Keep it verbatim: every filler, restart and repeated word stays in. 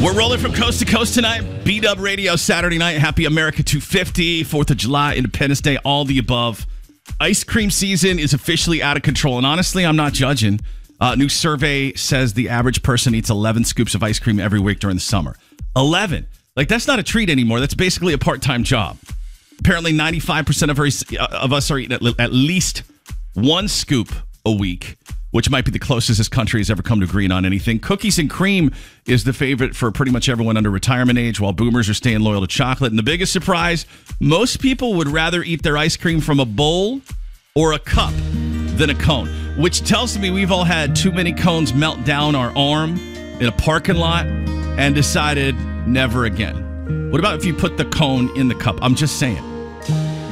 We're rolling from coast to coast tonight. B-Dub Radio Saturday night. Happy America two fifty, fourth of July, Independence Day, all the above. Ice cream season is officially out of control. And honestly, I'm not judging. Uh, new survey says the average person eats eleven scoops of ice cream every week during the summer. eleven. Like, that's not a treat anymore. That's basically a part-time job. Apparently, ninety-five percent of, our, of us are eating at least one scoop a week, which might be the closest this country has ever come to agreeing on anything. Cookies and cream is the favorite for pretty much everyone under retirement age, while boomers are staying loyal to chocolate. And the biggest surprise, most people would rather eat their ice cream from a bowl or a cup than a cone, which tells me we've all had too many cones melt down our arm in a parking lot and decided never again. What about if you put the cone in the cup? I'm just saying.